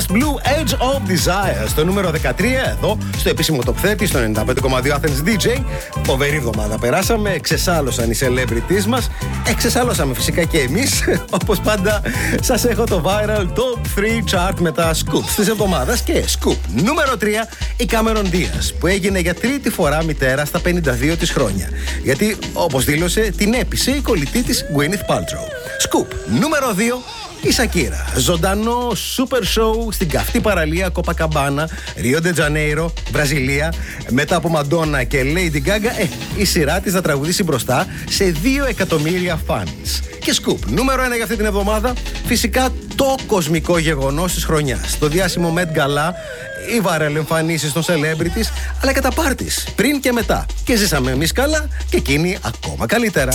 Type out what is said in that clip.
Just Blue Edge of Desire στο νούμερο 13 εδώ στο επίσημο Top 30 στο 95,2 Athens DJ. Φοβερή εβδομάδα περάσαμε, ξεσάλωσαν οι celebrities μας, ξεσάλωσαμε φυσικά και εμείς. Όπως πάντα σας έχω το viral Top 3 chart με τα scoops της εβδομάδας. Και scoop νούμερο 3, η Cameron Diaz, που έγινε για τρίτη φορά μητέρα στα 52 της χρόνια, γιατί όπως δήλωσε την έπεισε η κολλητή της Gwyneth Paltrow. Scoop νούμερο 2, η Σακύρα. Ζωντανό super show στην καυτή παραλία Κοπακαμπάνα, Ρίο ντε Τζανέιρο, Βραζιλία. Μετά από Μαντόνα και Lady Gaga, η σειρά της θα τραγουδήσει μπροστά σε 2 εκατομμύρια fans. Και σκουπ νούμερο 1 για αυτή την εβδομάδα, φυσικά το κοσμικό γεγονός της χρονιάς. Το διάσημο Met Gala, οι viral εμφανίσεις των celebrities, αλλά και τα parties πριν και μετά. Και ζήσαμε εμείς καλά και εκείνοι ακόμα καλύτερα.